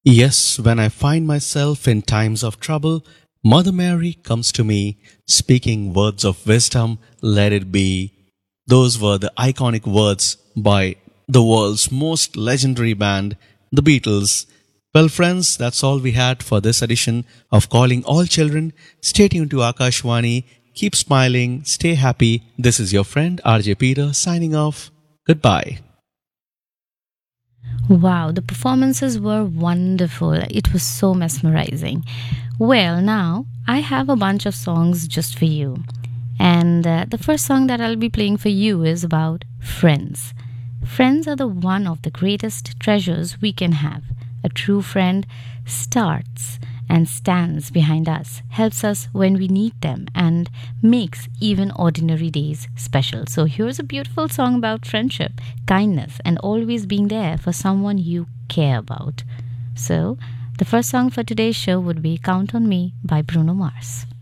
Yes, when I find myself in times of trouble, Mother Mary comes to me, speaking words of wisdom, let it be. Those were the iconic words by the world's most legendary band, the Beatles. Well, friends, that's all we had for this edition of Calling All Children. Stay tuned to Akashwani. Keep smiling, stay happy. This is your friend RJ Peter signing off. Goodbye. Wow, the performances were wonderful. It was so mesmerizing. Well, now I have a bunch of songs just for you. And the first song that I'll be playing for you is about friends. Friends are the one of the greatest treasures we can have. A true friend starts and stands behind us, helps us when we need them, and makes even ordinary days special. So here's a beautiful song about friendship, kindness, and always being there for someone you care about. So the first song for today's show would be Count on Me by Bruno Mars.